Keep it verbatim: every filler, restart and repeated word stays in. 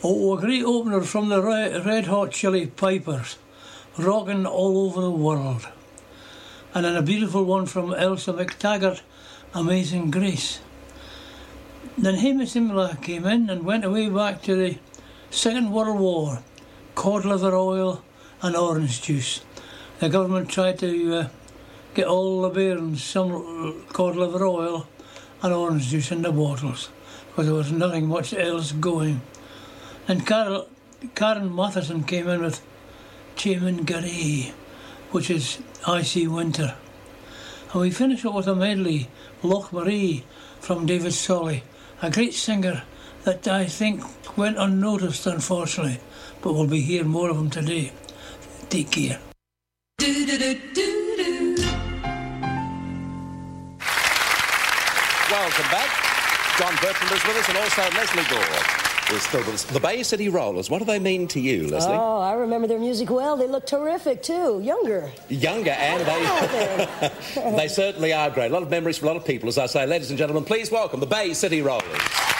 Oh, a great opener from the Red, Red Hot Chili Pipers, rocking all over the world. And then a beautiful one from Elsa McTaggart, Amazing Grace. Then Hamish Imla came in and went away back to the Second World War, cod liver oil and orange juice. The government tried to uh, get all the bairns some cod liver oil and orange juice in the bottles, because there was nothing much else going. And Carol, Karen Matheson came in with Chaman Garee, which is Icy Winter. And we finish up with a medley, Loch Marie, from David Solly, a great singer that I think went unnoticed, unfortunately, but we'll be hearing more of him today. Take care. Do, do, do, do, do. Welcome back. John Bertrand is with us, and also Leslie Gore is still with us. The Bay City Rollers, what do they mean to you, Leslie? Oh, I remember their music well. They look terrific, too. Younger. Younger, and they they certainly are great. A lot of memories for a lot of people, as I say. Ladies and gentlemen, please welcome the Bay City Rollers.